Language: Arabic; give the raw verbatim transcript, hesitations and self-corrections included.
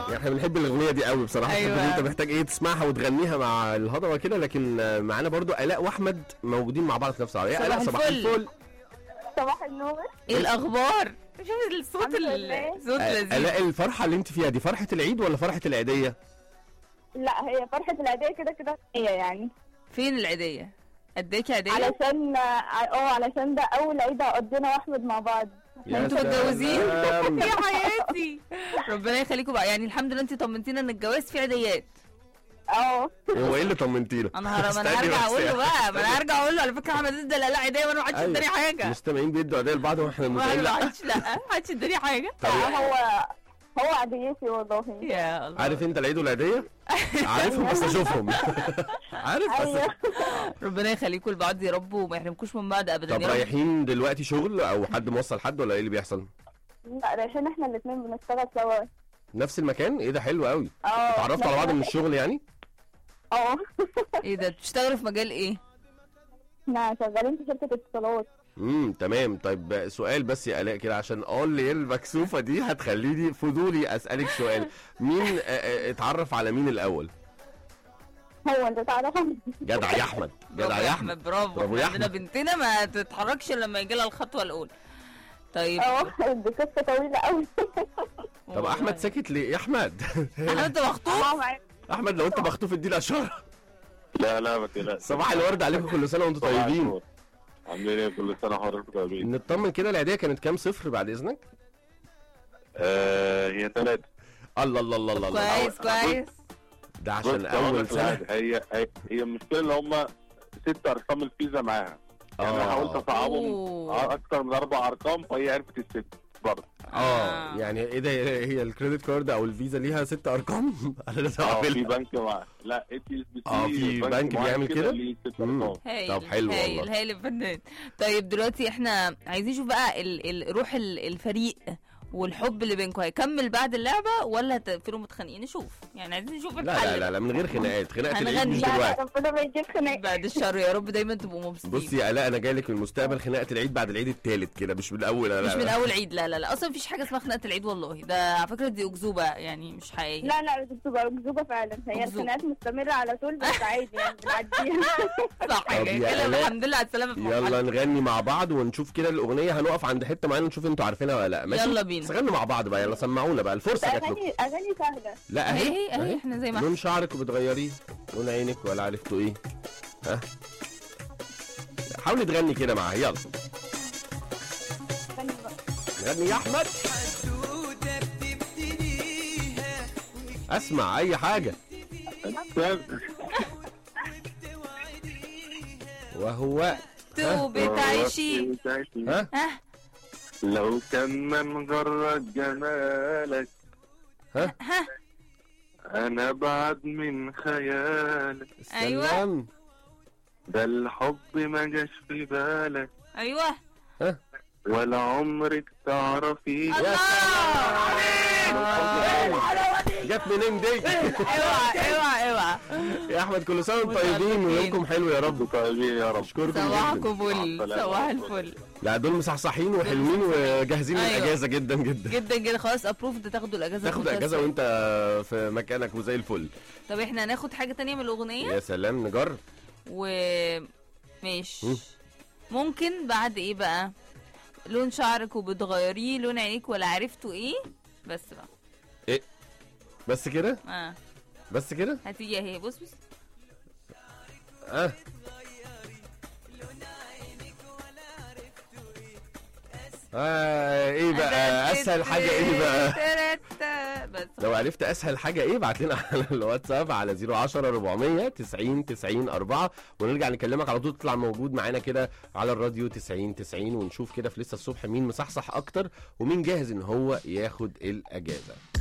يعني احنا بنحب الاغنيه دي قوي بصراحه. أيوة. بحب ان انت محتاج ايه تسمعها وتغنيها مع الهضبه كده. لكن آه، معانا برضو الاء واحمد موجودين مع بعض في نفس العربيه. صباح الاء صباح الفل. الفل. صباح النور. ايه الاخبار؟ شوف الصوت الحمد ال- لله. الصوت آه، لذيذ. الاء الفرحه اللي انت فيها دي فرحه العيد ولا فرحه العيديه؟ لا هي فرحة العيدية كده كده هي يعني فين العيديه؟ اديكي عيديه؟ علشان اه علشان ده أول عيد هقضينا وأحمد مع بعض. يا انتوا سلام. متجوزين؟ يا حياتي ربنا يخليكم بقى. يعني الحمد لله انت طمنتينا ان الجواز فيه عيديات. اه هو ايه اللي طمنتينا؟ انا هر... ما انا استني هرجع بس اقول له يعني. بقى، ما انا هرجع اقول له على فكره احمد ادى لا لا عيديه وانا ما حدش أيوة. اداني حاجه. المستمعين بيدوا عيديه لبعض واحنا ما المذيعين لا. حدش لا ما حدش اداني حاجه. طب هو هو عاديتي والله. يا الله. عارف انت العيد والعيديه؟ عارفهم بس اشوفهم. عارف بس. ايوه ربنا يخليكم لبعض يا رب وما يحرمكوش من بعض ابدا طب يا رب. رايحين دلوقتي شغل او حد موصل حد ولا ايه اللي بيحصل؟ لا رايحين احنا الاثنين بنشتغل سوا. نفس المكان؟ ايه ده حلو قوي. اه اتعرفتوا على بعض من الشغل يعني؟ اه ايه ده بتشتغلوا في مجال ايه؟ احنا شغالين في شركة اتصالات. امم تمام. طيب سؤال بس يا الاء كده عشان اقول لي المكسوفه دي هتخليني فضولي اسالك سؤال. مين آه، آه، اتعرف على مين الاول؟ هو انت تعرفه؟ جدع يا احمد. برافو جدع يا احمد. برافو. برافو يا عندنا أحمد. بنتنا ما تتحركش إلا لما يجي لها الخطوه الاولى. طيب اه دي قصة طويلة قوي. طب احمد ساكت ليه يا احمد؟ احمد انت مخطوب؟ اه معاك. احمد لو انت مخطوف ادينا اشاره. لا لا ما تقلقش. صباح الورد عليكم كل سنه وانتم صباح طيبين. النور. عاملين ايه كل سنه وحضرتك طيبين. نطمن كده العيديه كانت كام صفر بعد اذنك؟ آه هي ثلاثة. الله الله الله الله الله. كويس كويس. ده عشان اول سنه. هي هي هي المشكله اللي هم ست ارقام الفيزا معاها. يعني انا آه. حاولت اصعبهم أوه. اكتر من اربع ارقام فهي عرفت الست برضه. اه يعني ايه ده؟ هي الكريدت كارد او الفيزا ليها ست ارقام؟ انا لازم اه في اعملها. بنك معاها. لا اتش اس بي سي. اه في بنك معين بيعمل كده؟ ليه ست مم. ارقام. هايل. طب حلو هايل والله. هايل الفنان. طيب دلوقتي احنا عايزين نشوف بقى ال... ال... روح ال... الفريق والحب اللي بينكم هيكمل بعد اللعبه ولا هتقفلوا متخانقين؟ نشوف يعني عايزين نشوف لا الحل. لا لا, لا من غير خناقات. خناقه العيد هنغني. مش لا لا دلوقتي. ربنا ما يجيب خناق. بعد الشر يا رب دايما تبقوا مبسوطين. بصي يا الاء انا جاي لك من المستقبل. خناقه العيد بعد العيد الثالث كده مش من الاول. لا مش لا من لا. اول عيد. لا لا لا اصلا مفيش حاجه اسمها خناقه العيد والله. ده على فكره دي اكذوبه يعني مش حقيقيه. لا لا بتبقى أكذوبة فعلا. هي أكذوبة. الخناقات مستمرة على طول بس عادي يعني بنعديها. صح طب كده يا كده آلاء، الحمد لله على السلامه في يلا مرحلة. نغني مع بعض ونشوف كده الاغنيه. هنقف عند حته معينه نشوف انتوا عارفينها ولا لا. ماشي يلا بينا. بس غنوا مع بعض بقى. يلا سمعونا بقى. الفرصه جات لكم. أغاني أغاني سهلة. لا اهي اهي اهي احنا زي ما لون شعرك وبتغيريه لون عينك ولا عرفتوا ايه. ها حاولي تغني كده معاها. يلا استني بقى. غني يا احمد. اسمع اي حاجه. وهو تو بتعيشي. ها ها لو كان من غرك جمالك ها ها انا بعد من خيالك. أيوة. السلام. ده الحب ما جاش في بالك ايوه ولا عمرك تعرفيه. الله. جت منين دي؟ اوعى اوعى اوعى. يا احمد كل سنه وانتم طيبين ويومكم حلو يا رب. طيبين يا رب. اشكركم جدا. صباحكم فل. مع السلامة. صباح الفل. لا دول مصحصحين وحلوين وجاهزين أيوة. للاجازه جدا جدا. جدا جدا خلاص ابروفد تاخدوا الاجازه. تاخد بمنتهى اجازه السهولة. وانت في مكانك وزي الفل. طب احنا هناخد حاجه تانية من الاغنيه يا سلام نجرب. و ماشي. مم. ممكن بعد ايه بقى؟ لون شعرك وبتغيريه لون عينيك ولا عرفتوا ايه؟ بس بقى ايه بس كده؟ اه بس كده؟ هتيجي اهي. بص بص اه آه ايه بقى اسهل حاجه ايه بقى؟ بس لو عرفت اسهل حاجه ايه ابعت لنا على الواتساب على صفر عشرة أربعمية تسعين تسعين أربعة ونرجع نكلمك على طول. تطلع موجود معانا كده على الراديو تسعين تسعين ونشوف كده في لسه الصبح مين مصحصح اكتر ومين جاهز ان هو ياخد الاجازه.